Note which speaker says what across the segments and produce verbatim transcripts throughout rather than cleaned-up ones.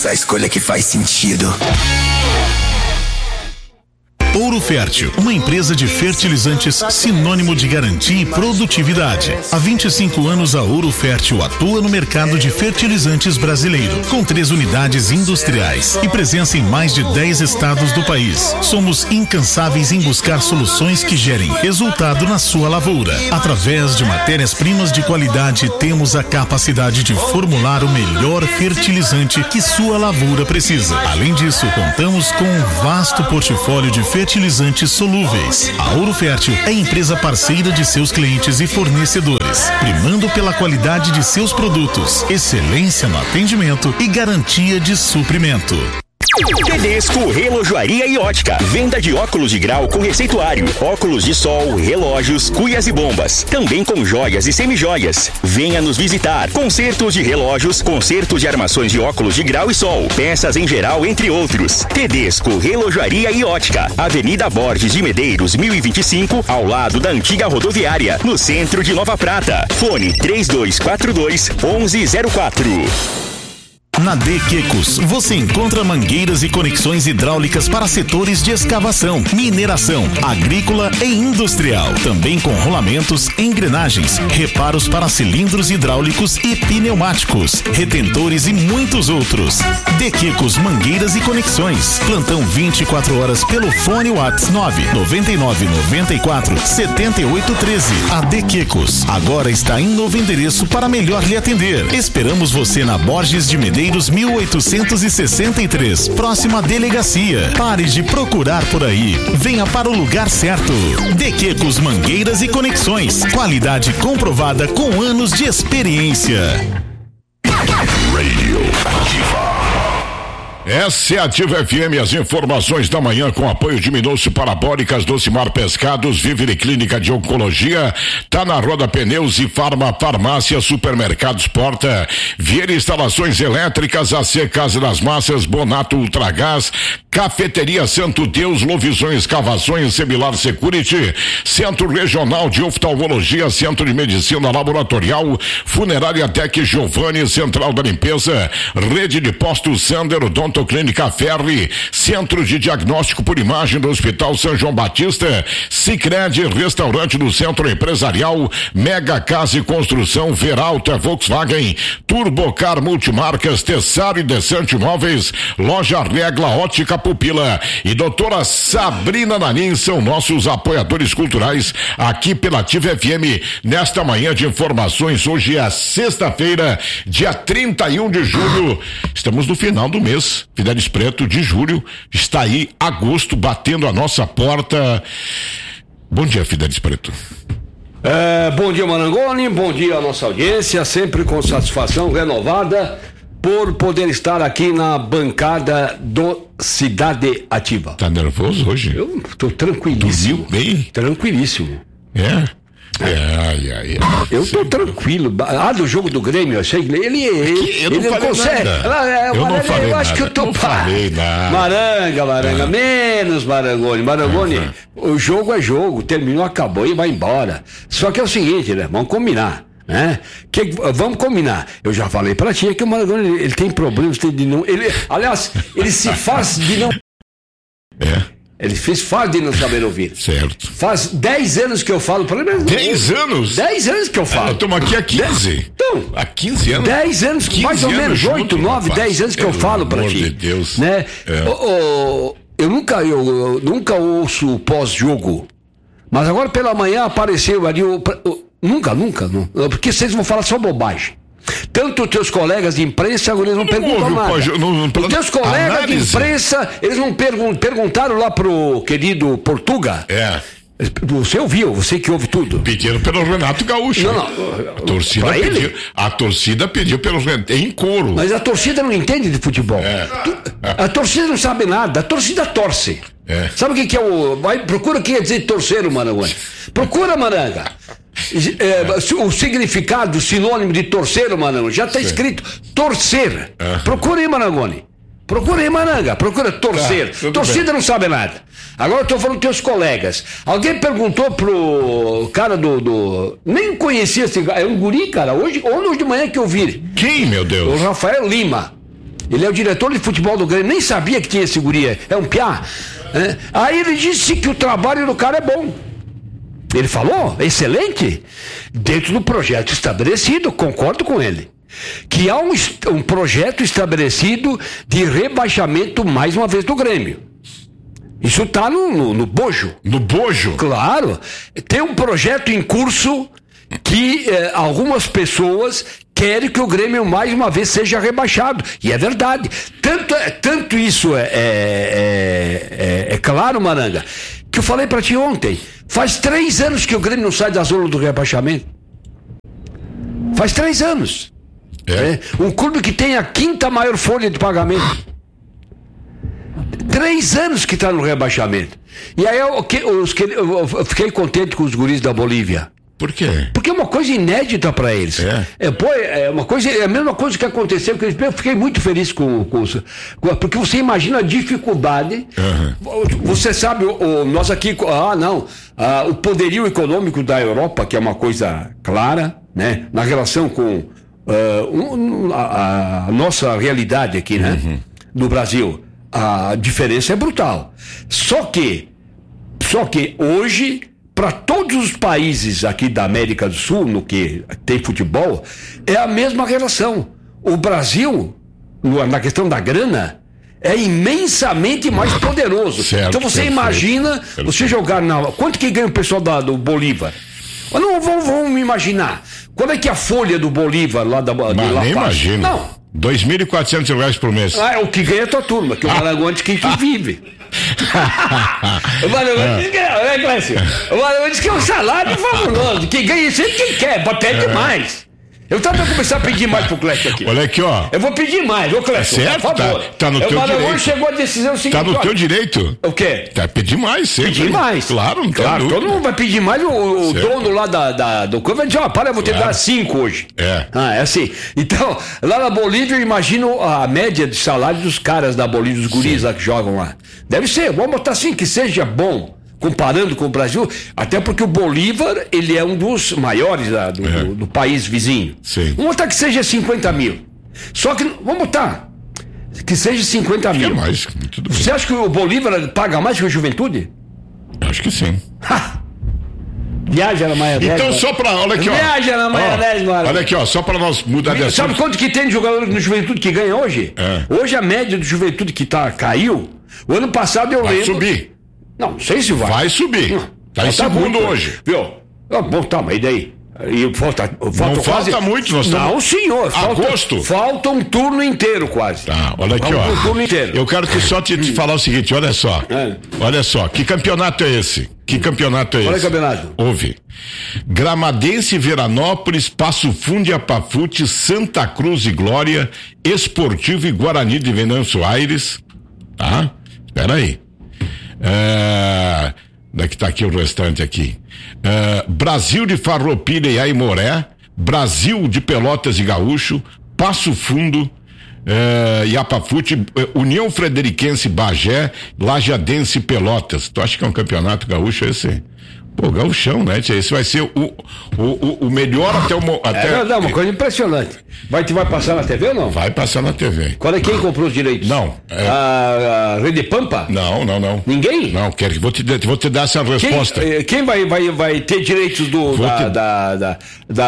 Speaker 1: Faça a escolha que faz sentido.
Speaker 2: Ouro Fértil, uma empresa de fertilizantes sinônimo de garantia e produtividade. Há vinte e cinco anos a Ouro Fértil atua no mercado de fertilizantes brasileiro, com três unidades industriais e presença em mais de dez estados do país. Somos incansáveis em buscar soluções que gerem resultado na sua lavoura. Através de matérias-primas de qualidade, temos a capacidade de formular o melhor fertilizante que sua lavoura precisa. Além disso, contamos com um vasto portfólio de fertilizantes fertilizantes solúveis. A Ouro Fértil é empresa parceira de seus clientes e fornecedores, primando pela qualidade de seus produtos, excelência no atendimento e garantia de suprimento.
Speaker 3: Tedesco Relojoaria e Ótica. Venda de óculos de grau com receituário, óculos de sol, relógios, cuias e bombas. Também com joias e semijoias. Venha nos visitar. Consertos de relógios, consertos de armações de óculos de grau e sol, peças em geral, entre outros. Tedesco Relojoaria e Ótica. Avenida Borges de Medeiros, mil e vinte e cinco, ao lado da antiga rodoviária, no centro de Nova Prata. Fone três dois quatro dois, onze zero quatro.
Speaker 2: Na D Quecos, você encontra mangueiras e conexões hidráulicas para setores de escavação, mineração, agrícola e industrial. Também com rolamentos, engrenagens, reparos para cilindros hidráulicos e pneumáticos, retentores e muitos outros. D Quecos Mangueiras e Conexões. Plantão vinte e quatro horas pelo fone WhatsApp nove nove nove nove quatro sete oito um três. A D Quecos agora está em novo endereço para melhor lhe atender. Esperamos você na Borges de Medeiros mil oitocentos e sessenta e três, próxima delegacia. Pare de procurar por aí. Venha para o lugar certo. De Quecos Mangueiras e Conexões. Qualidade comprovada com anos de experiência.
Speaker 4: Radio Ativa. Essa é a Ativa F M, as informações da manhã com apoio de Minúcio Parabólicas, Docimar Pescados, Vivere Clínica de Oncologia, tá na Roda Pneus e Farma Farmácia, Supermercados Porta, Vieira Instalações Elétricas, A C Casa das Massas, Bonato Ultragás, Cafeteria Santo Deus, Lovisões Escavações, Semilar Security, Centro Regional de Oftalmologia, Centro de Medicina Laboratorial, Funerária Tec Giovanni, Central da Limpeza, Rede de Postos Sander, Odonto Clínica Ferri, Centro de Diagnóstico por Imagem do Hospital São João Batista, Sicredi, Restaurante do Centro Empresarial, Mega Casa e Construção, Veralta, Volkswagen, Turbocar Multimarcas, Tessaro e Descente Imóveis, Loja Regla, Ótica Pupila e doutora Sabrina Nanin são nossos apoiadores culturais aqui pela Ativa F M nesta manhã de informações. Hoje é sexta-feira, dia trinta e um de julho, estamos no final do mês. Fidelis Preto de julho, está aí agosto batendo a nossa porta. Bom dia, Fidelis Preto.
Speaker 5: É, bom dia, Marangoni, bom dia à nossa audiência, sempre com satisfação renovada por poder estar aqui na bancada do Cidade Ativa.
Speaker 4: Tá nervoso hoje?
Speaker 5: Eu tô tranquilíssimo.
Speaker 4: Dormiu bem?
Speaker 5: Tranquilíssimo.
Speaker 4: É? É, ai, ai, ai.
Speaker 5: Eu tô tranquilo. Ah, do jogo do Grêmio, eu achei que ele. ele
Speaker 4: eu não
Speaker 5: ele
Speaker 4: falei
Speaker 5: consegue.
Speaker 4: nada.
Speaker 5: É,
Speaker 4: eu não falei
Speaker 5: eu acho
Speaker 4: nada.
Speaker 5: que eu tô.
Speaker 4: Não falei nada.
Speaker 5: Maranga, Maranga, ah. menos Marangoni. Marangoni, uhum. O jogo é jogo, terminou, acabou e vai embora. Só que é o seguinte, né? Vamos combinar. Né? Que, vamos combinar. Eu já falei pra tia que o Marangoni ele, ele tem problemas de não. Ele, aliás, ele se faz de não.
Speaker 4: É.
Speaker 5: Ele fez faz de não saber ouvir.
Speaker 4: Certo.
Speaker 5: Faz dez anos que eu falo para ele.
Speaker 4: dez anos?
Speaker 5: dez anos que eu falo.
Speaker 4: Estamos aqui há quinze.
Speaker 5: Então,
Speaker 4: há quinze anos?
Speaker 5: dez anos, mais ou menos, oito, nove, dez anos que eu falo para ti.
Speaker 4: Pelo amor de Deus.
Speaker 5: Né?
Speaker 4: É.
Speaker 5: O, o, eu, nunca, eu, eu nunca ouço pós-jogo. Mas agora pela manhã apareceu ali. O, o, nunca, nunca. Não, porque vocês vão falar só bobagem. Tanto os teus colegas de imprensa, eles não, não perguntam nada. Pode, não, não, os teus colegas análise. de imprensa, eles não pergun- perguntaram lá pro querido Portuga.
Speaker 4: É.
Speaker 5: Você ouviu, você que ouve tudo.
Speaker 4: Pediram pelo Renato Gaúcho.
Speaker 5: Não, não.
Speaker 4: A torcida pediu, a torcida pediu pelo Renato, em coro.
Speaker 5: Mas a torcida não entende de futebol.
Speaker 4: É.
Speaker 5: A torcida não sabe nada, a torcida torce.
Speaker 4: É.
Speaker 5: Sabe o que, que é o. Vai, procura o que quer dizer torcer, o Marangoni. Procura, Maranga. É, o significado, o sinônimo de torcer, Marangoni, já está escrito torcer. Uhum. Procura aí, Marangoni. Procura aí, Maranga. Procura torcer. Tá, torcida bem. Não sabe nada. Agora eu estou falando dos teus colegas. Alguém perguntou pro cara do. do... Nem conhecia esse cara. É um guri, cara. Hoje, hoje de manhã que eu vi.
Speaker 4: Quem, meu Deus?
Speaker 5: O Rafael Lima. Ele é o diretor de futebol do Grêmio, nem sabia que tinha esse guri, é um piá. Né? Aí ele disse que o trabalho do cara é bom. Ele falou, excelente, dentro do projeto estabelecido, concordo com ele. Que há um, um projeto estabelecido de rebaixamento, mais uma vez, do Grêmio. Isso está no, no, no bojo.
Speaker 4: No bojo?
Speaker 5: Claro. Tem um projeto em curso que eh, algumas pessoas querem que o Grêmio mais uma vez seja rebaixado. E é verdade. Tanto, tanto isso é, é, é, é claro, Maranga, que eu falei para ti ontem. Faz três anos que o Grêmio não sai da zona do rebaixamento. Faz três anos. É. É, um clube que tem a quinta maior folha de pagamento. Três anos que está no rebaixamento. E aí eu, eu, eu, eu fiquei contente com os guris da Bolívia.
Speaker 4: Por quê?
Speaker 5: Porque é uma coisa inédita para eles.
Speaker 4: É.
Speaker 5: É, pô, é uma coisa, é a mesma coisa que aconteceu, porque eu fiquei muito feliz com, com, com porque você imagina a dificuldade. Uhum. Você sabe, o, o, nós aqui, ah, não, ah, o poderio econômico da Europa, que é uma coisa clara, né, na relação com uh, um, a, a nossa realidade aqui, né, uhum. no Brasil, a diferença é brutal. Só que, só que hoje, para todos os países aqui da América do Sul, no que tem futebol, é a mesma relação. O Brasil, na questão da grana, é imensamente mais poderoso.
Speaker 4: Certo,
Speaker 5: então você
Speaker 4: perfeito,
Speaker 5: imagina, perfeito. Você jogar na... Quanto que ganha o pessoal da, do Bolívar? Não, vamos, vamos imaginar. Qual é que é a folha do Bolívar lá da de
Speaker 4: Mas
Speaker 5: La
Speaker 4: nem
Speaker 5: Paz?
Speaker 4: imagino.
Speaker 5: Não.
Speaker 4: dois mil e quatrocentos reais por mês.
Speaker 5: Ah, é o que ganha a tua turma, que é o Maragones que tu vive. O Maragones diz que é, Clécio? O Maragones diz que é um salário fabuloso, que ganha sempre quem quer, mas pede mais. Eu tava pra começar a pedir mais pro Clécio aqui.
Speaker 4: Olha aqui, ó.
Speaker 5: Eu vou pedir mais, ô Clécio,
Speaker 4: é certo,
Speaker 5: por favor.
Speaker 4: Tá, tá no
Speaker 5: o
Speaker 4: teu direito.
Speaker 5: Chegou a decisão seguinte.
Speaker 4: Tá no
Speaker 5: ó,
Speaker 4: teu direito.
Speaker 5: O quê?
Speaker 4: Tá, pedir mais, sempre.
Speaker 5: Pedir mais.
Speaker 4: Claro, não
Speaker 5: claro,
Speaker 4: tem
Speaker 5: todo
Speaker 4: dúvida.
Speaker 5: mundo vai pedir mais. O, o dono lá da, da, do clube vai dizer, ó, para, eu vou te
Speaker 4: Claro.
Speaker 5: dar cinco hoje.
Speaker 4: É.
Speaker 5: Ah, é assim. Então, lá na Bolívia, eu imagino a média de salário dos caras da Bolívia, dos guris lá que jogam lá. Deve ser, vamos botar assim, que seja bom. Comparando com o Brasil, até porque o Bolívar, ele é um dos maiores da, do,
Speaker 4: é.
Speaker 5: do, do país vizinho.
Speaker 4: Sim.
Speaker 5: Vamos botar que seja cinquenta mil. Só que, vamos botar que seja cinquenta
Speaker 4: Acho que é
Speaker 5: mil.
Speaker 4: mais, tudo bem.
Speaker 5: Você acha que o Bolívar paga mais que o Juventude?
Speaker 4: Acho que sim.
Speaker 5: Ha! Viaja na maionese.
Speaker 4: Então, só pra. Olha aqui, ó.
Speaker 5: Viaja na maionese,
Speaker 4: Ó,
Speaker 5: mano.
Speaker 4: Olha aqui, ó, só pra nós mudar de assunto.
Speaker 5: Sabe quanto que tem de jogador no Juventude que ganha hoje?
Speaker 4: É.
Speaker 5: Hoje a média do Juventude que tá, caiu. O ano passado eu
Speaker 4: Vai
Speaker 5: lembro.
Speaker 4: subir.
Speaker 5: Não, não sei se vai.
Speaker 4: Vai subir.
Speaker 5: Hum,
Speaker 4: Tá em
Speaker 5: falta
Speaker 4: segundo
Speaker 5: muito,
Speaker 4: hoje.
Speaker 5: Viu? Ah, bom, tá, mas e daí? E falta, falta
Speaker 4: Não
Speaker 5: quase...
Speaker 4: falta muito, nós estamos.
Speaker 5: Não, senhor. Falta,
Speaker 4: Agosto.
Speaker 5: Falta um turno inteiro quase.
Speaker 4: Tá, olha aqui,
Speaker 5: Falta
Speaker 4: ó.
Speaker 5: um turno inteiro.
Speaker 4: Eu quero que só te, te falar o seguinte, olha só.
Speaker 5: É.
Speaker 4: Olha só, que campeonato é esse? Que campeonato é esse?
Speaker 5: Qual é o campeonato?
Speaker 4: Ouve. Gramadense, Veranópolis, Passo Fundo e Apafute, Santa Cruz e Glória, Esportivo e Guarani de Venâncio Aires. Tá? Espera aí. É... Daqui tá aqui o restante aqui. É... Brasil de Farroupilha e Aimoré, Brasil de Pelotas e Gaúcho, Passo Fundo, é... e Apafute, União Frederiquense Bagé, Lajadense e Pelotas. Tu acha que é um campeonato gaúcho esse? Pô, gauchão, né? Esse vai ser o, o, o, o melhor até o... Até...
Speaker 5: É, não, uma coisa impressionante. Vai, vai passar na T V ou não?
Speaker 4: Vai passar na T V.
Speaker 5: Qual é quem comprou os direitos?
Speaker 4: Não. É...
Speaker 5: A, a Rede Pampa?
Speaker 4: Não, não, não.
Speaker 5: Ninguém?
Speaker 4: Não, quero, vou, te, vou te dar essa resposta.
Speaker 5: Quem, quem vai, vai, vai ter direitos do, da,
Speaker 4: te...
Speaker 5: da, da,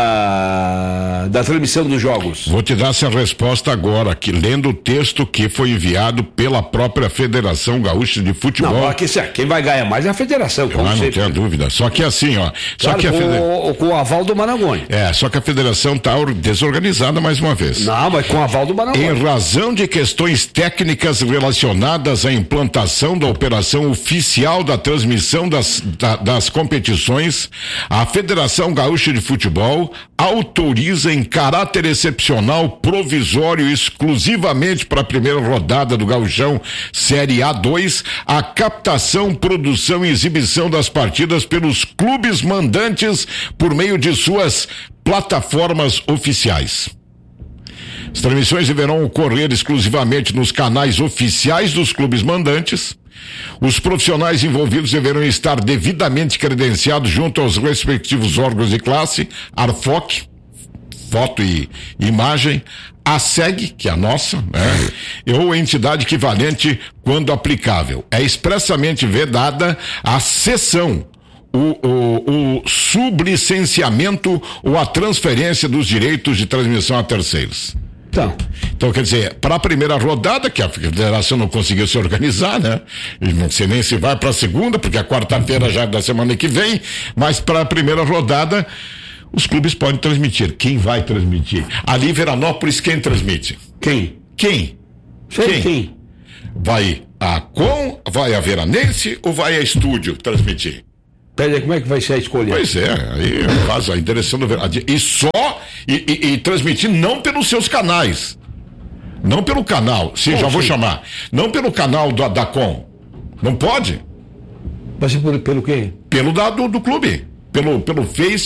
Speaker 5: da, da transmissão dos jogos?
Speaker 4: Vou te dar essa resposta agora, aqui, lendo o texto que foi enviado pela própria Federação Gaúcha de Futebol.
Speaker 5: Não, aqui, quem vai ganhar mais é a federação, como
Speaker 4: Ah, não
Speaker 5: sempre.
Speaker 4: tenho dúvida. Só que assim, ó. Só
Speaker 5: Claro,
Speaker 4: que a
Speaker 5: com,
Speaker 4: federa...
Speaker 5: o, com o aval do Marangoni.
Speaker 4: É, só que a federação está desorganizada mais uma vez.
Speaker 5: Não, mas com o aval do Marangoni.
Speaker 4: Em razão de questões técnicas relacionadas à implantação da operação oficial da transmissão das, da, das competições, a Federação Gaúcha de Futebol autoriza em caráter excepcional, provisório, exclusivamente para a primeira rodada do Gauchão Série A dois, a captação, produção e exibição das partidas pelos clubes mandantes por meio de suas plataformas oficiais. As transmissões deverão ocorrer exclusivamente nos canais oficiais dos clubes mandantes. Os profissionais envolvidos deverão estar devidamente credenciados junto aos respectivos órgãos de classe, ARFOC, foto e imagem, a SEG, que é a nossa, né? Ou entidade equivalente quando aplicável. É expressamente vedada a cessão, o, o, o sublicenciamento ou a transferência dos direitos de transmissão a terceiros.
Speaker 5: Então,
Speaker 4: então quer dizer, para a primeira rodada, que a federação não conseguiu se organizar, né? E não sei nem se vai para a segunda, porque a quarta-feira já é da semana que vem, mas para a primeira rodada, os clubes podem transmitir. Quem vai transmitir? Ali em Veranópolis, quem transmite?
Speaker 5: Quem?
Speaker 4: Quem?
Speaker 5: Sei quem? quem?
Speaker 4: Vai a Com, vai a Veranense ou vai a Estúdio transmitir?
Speaker 5: Peraí, como é que vai ser a escolha?
Speaker 4: Pois é, aí faz a direção do Veranópolis. E só, e, e, e transmitir não pelos seus canais. Não pelo canal, sim, Bom, já vou sim. chamar. Não pelo canal da, da Com. Não pode?
Speaker 5: Vai ser por, pelo quê?
Speaker 4: Pelo da, do, do clube. Pelo, pelo Face